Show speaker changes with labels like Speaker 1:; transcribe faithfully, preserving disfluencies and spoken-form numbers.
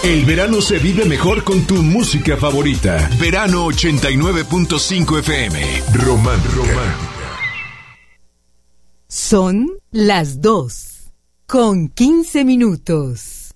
Speaker 1: El verano se vive mejor con tu música favorita. Verano ochenta y nueve punto cinco F M. Romántica. Romántica.
Speaker 2: Son las dos con quince minutos.